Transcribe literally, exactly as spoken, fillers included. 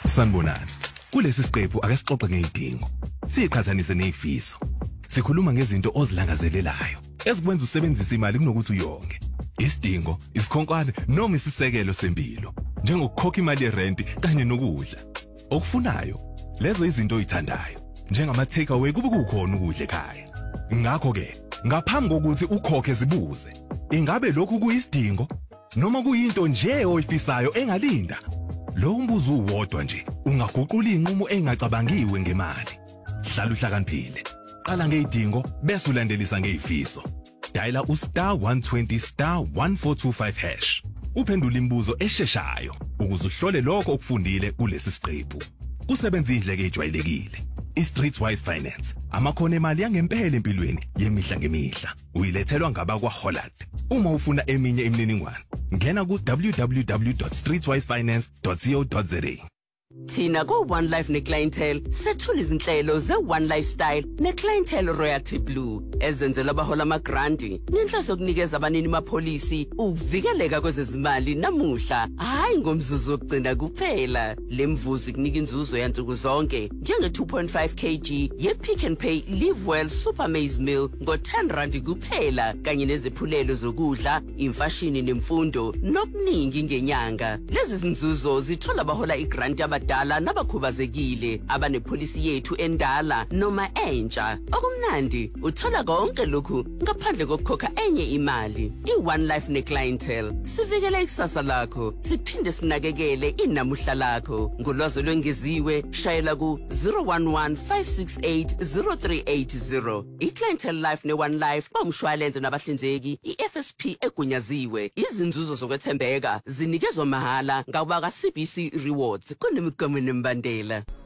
Sanibonani. Kulesi siqephu ake sixoxe ngezidingo. Siqhathanise nezifiso. Sikhuluma ngezinto ozilangazelelayo ezikwenza usebenzise imali kunokuthi uyonge. Isidingo, isikhonkwane noma isisekelo sempilo, njengokukhokha imali yerent kanye nokudla. Okufunayo, lezo izinto oyithandayo, njengama takeaway kube kukhona ukudla ekhaya. Ngakho ke, ngaphambi kokuthi ukhokhe zibuze, ingabe lokhu kuyisidingo noma kuyinto nje oyifisayo engalinda? Lo umbuzo uwodwa nje ungaguqula inqumo engacabangiwe ngemali. Hlala uhlakaniphile. Qala ngezidingo bese ulandelisa ngezifiso. Diala u star one twenty star one four two five hash. Uphendula imibuzo esheshayo ukuze uhlole lokho okufundile kulesi siqephu. Kusebenza indleke ejwayelekile. iStreetwise Finance. Amakhono emali yangempela empilweni yemihla ngemihla. Uyilethelwa ngaba kwa Holland. Uma ufuna eminye imininingwane, ngena ku w w w dot streetwise finance dot co dot za. Thina ko One Life ne Clientele sethula izinhlelo ze One Lifestyle ne Clientele Royalty Blue ezenzela abahola amagrandi ngenhloso yokunikeza abanini mapolisi ukuvikeleka kwezezimali namuhla, hayi ngomzuzu wokugcina kuphela. Lemvuzo kunika inzuzo yansuku zonke njenge two point five kilograms ye Pick n Pay Live Well Super Maize Meal ngo ten rand kuphela kanye nezephulelo zokudla, imfashini nemfundo nokuningi ngenyanga. Lezi zinzuzo zithola abahola igrant abadala nabakhubazekile abanepolisi yethu endala noma entsha. Okumnandi uthola konke lokhu ngaphandle kokukhokha enye imali. I-One Life ne Clientele sivikela ikusasa lakho, siphinde sinakekele inamuhla lakho. Ngolwazi lwengeziwe shayela ku zero one one five six eight zero three eight zero. I-Clientele Life ne One Life bamshwalense nabahlinzeki i-F S P egunyaziwe. Izinzuzo zokwethembeka zinikezwa mahala ngabaka C B C Rewards kunemigamo nembandela.